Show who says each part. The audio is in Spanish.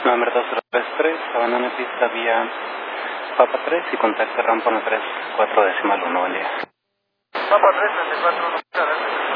Speaker 1: Número 2033, abandone pista vía Papa 3 y contacte rampa 134 decimal 1, buen día.
Speaker 2: Papa 3, 34, 1,